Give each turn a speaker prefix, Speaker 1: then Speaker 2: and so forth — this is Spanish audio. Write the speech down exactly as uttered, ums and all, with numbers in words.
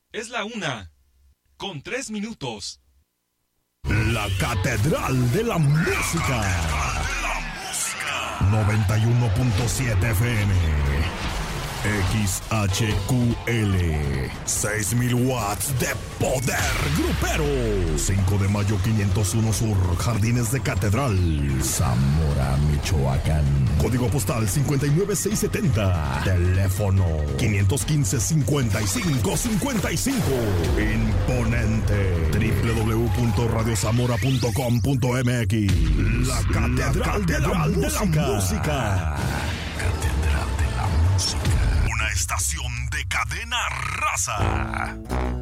Speaker 1: Es la una, con tres minutos.
Speaker 2: La Catedral de la Música. noventa y uno punto siete F M. X H Q L. seis mil watts de poder grupero. cinco de mayo quinientos uno Sur, Jardines de Catedral, Zamora, Michoacán. Código postal cincuenta y nueve seiscientos setenta. Teléfono quinientos quince, cincuenta y cinco cincuenta y cinco. Imponente. doble u doble u doble u punto radio zamora punto com punto m x. La Catedral, La Catedral de, la, de la Música. Catedral de la Música. Una estación de Cadena Raza.